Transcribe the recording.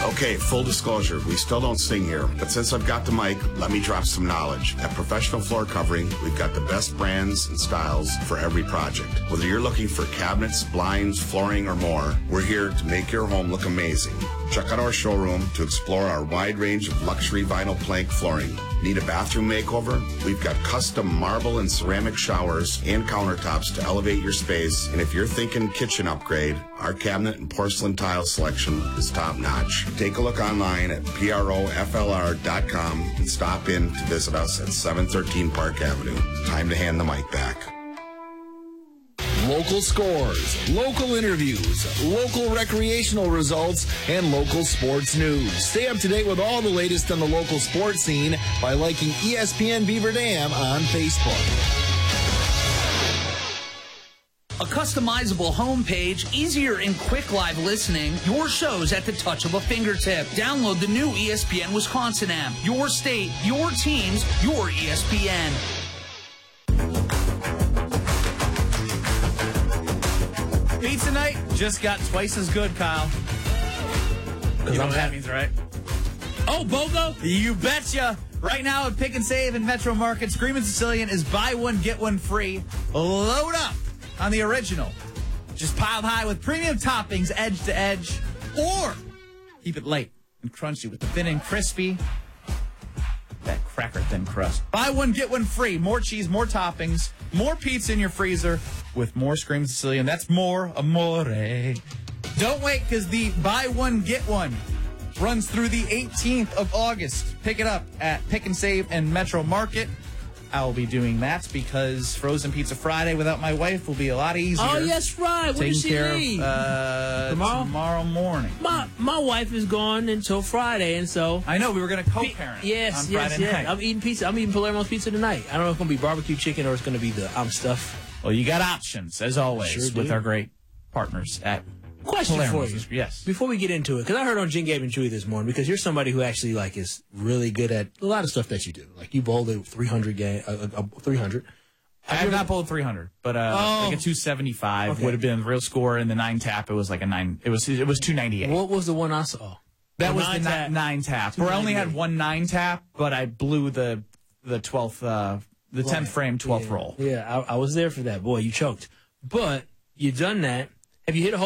Okay, full disclosure, we still don't sing here, but since I've got the mic, let me drop some knowledge. At Professional Floor Covering, we've got the best brands and styles for every project. Whether you're looking for cabinets, blinds, flooring, or more, we're here to make your home look amazing. Check out our showroom to explore our wide range of luxury vinyl plank flooring. Need a bathroom makeover? We've got custom marble and ceramic showers and countertops to elevate your space. And if you're thinking kitchen upgrade, our cabinet and porcelain tile selection is top notch. Take a look online at proflr.com and stop in to visit us at 713 Park Avenue. Time to hand the mic back. Local scores, local interviews, local recreational results, and local sports news. Stay up to date with all the latest on the local sports scene by liking ESPN Beaver Dam on Facebook. A customizable homepage, easier and quick live listening, your shows at the touch of a fingertip. Download the new ESPN Wisconsin app. Your state, your teams, your ESPN. Pizza night just got twice as good, Kyle. You know what that means, right? Oh, BOGO? You betcha. Right now at Pick and Save in Metro Market, Screamin' Sicilian is buy one, get one free. Load up on the original. Just piled high with premium toppings, edge to edge. Or keep it light and crunchy with the thin and crispy, that cracker thin crust. Buy one, get one free. More cheese, more toppings, more pizza in your freezer with more Screamin' Sicilian. That's more amore. Don't wait, because the buy one, get one runs through the 18th of August. Pick it up at Pick and Save and Metro Market. I will be doing that because Frozen Pizza Friday without my wife will be a lot easier. Oh, yes, right. When does she leave? Tomorrow morning. My wife is gone until Friday, and so... I know, we were going to co-parent on Friday night. I'm eating pizza. I'm eating Palermo's pizza tonight. I don't know if it's going to be barbecue chicken or it's going to be the stuff. Well, you got options, as always, with our great partners at Question Palermo's. for you. Yes. Before we get into it, because I heard on Jim, Gabe, and Chewy this morning, because you're somebody who actually is really good at a lot of stuff that you do. Like you bowled a 300 game, 300. I have not bowled 300, but like a 275 would have been the real score. In the 9 tap, it was like a 9. It was 298. What was the one I saw? That was the 9 tap. Where I only had one 9 tap, but I blew the 12th, the 10th frame 12th roll. Yeah, I was there for that. Boy, you choked. But you done that. Have you hit a hole?